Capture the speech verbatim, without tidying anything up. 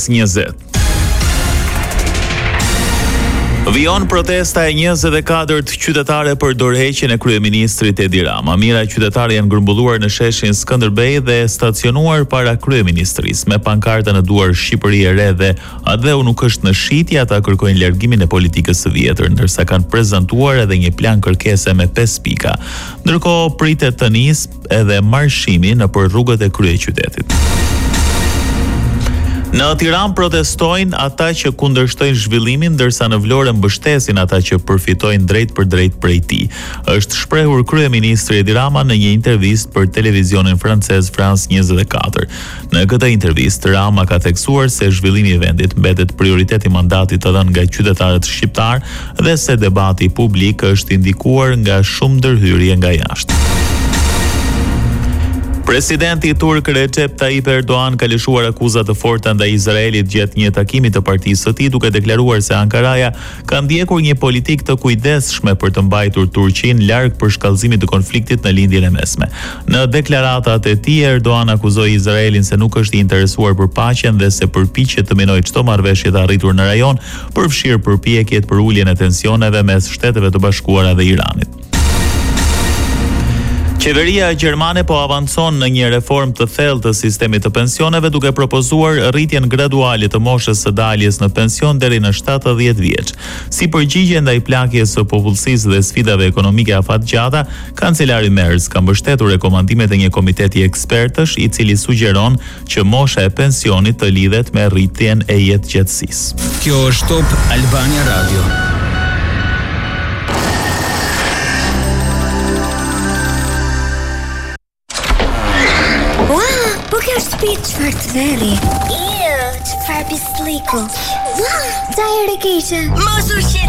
France njëzet. Vijon protesta e njëzet e katërt qytetare për dorëheqjen e kryeministrit Edi Rama. Mijëra qytetarë janë grumbulluar në sheshin Skënderbej dhe stacionuar para kryeministrisë me pankarta në duar Shqipëri e re dhe Adheu nuk është në shitje, ata kërkojnë largimin e politikës së vjetër, ndërsa kanë prezantuar edhe një plan kërkese me pesë pika. Ndërkohë pritet të nisë edhe marshimi nëpër rrugët e kryeqytetit. Në Tiranë protestojnë ata që kundërshtojnë zhvillimin, ndërsa në Vlorë mbështesin ata që përfitojnë drejt për drejt prej tij. Është shprehur kryeministri Edi Rama në një intervistë për televizionin francez France njëzet e katër. Në këtë intervistë Rama ka theksuar se zhvillimi i vendit mbetet prioritet i mandatit të dhënë nga qytetarët shqiptar dhe se debati publik është indikuar nga shumë ndërhyrje nga jashtë. Presidenti turk Recep Tayyip Erdogan ka lëshuar akuzat të forta ndaj Izraelit gjatë një takimi të partisë së tij, duke deklaruar se Ankaraja ka ndjekur një politikë të kujdesshme për të mbajtur Turqinë larg përshkallëzimit të konfliktit në lindjen e mesme. Në deklaratat e tij Erdogan akuzoi Izraelin se nuk është i interesuar për paqen dhe se përpiqet të minojë çdo marrëveshje të arritur në rajon, përfshirë përpjekjet për uljen e tensioneve mes Shteteve të Bashkuara dhe Iranit. Qeveria gjermane po avancon në një reformë të thellë të sistemit të pensioneve, duke propozuar rritjen graduale të moshës së daljes në pension deri në shtatëdhjetë vjeç. Si përgjigje ndaj plagjes së popullsisë dhe sfidave ekonomike afatgjata, kancelari Merz ka mbështetur rekomandimet e një komiteti ekspertësh i cili sugjeron që mosha e pensionit të lidhet me rritjen e jetëgjatësisë. Kjo është Top Albania Radio. Çfarë të veri? Iu, çfarë pisliku? Ua, sa herë keqe. Mos u